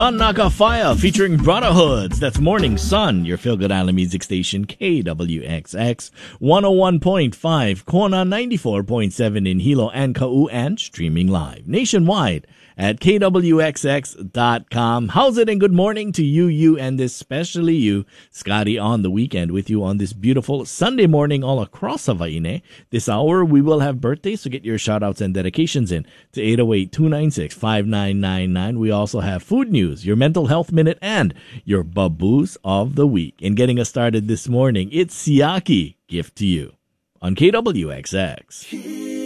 On Naka Fire featuring Brotherhoods. That's Morning Sun, your feel good island music station, KWXX 101.5, Kona 94.7 in Hilo and Kau, and streaming live nationwide at kwxx.com. How's it and good morning to you, and especially you, Scotty, on the weekend with you on this beautiful Sunday morning all across Hawaii. This hour we will have birthdays, so get your shout outs and dedications in to 808-296-5999. We also have food news, your mental health minute, and your baboos of the week. And getting us started this morning, it's Siaki, Gift to You on KWXX.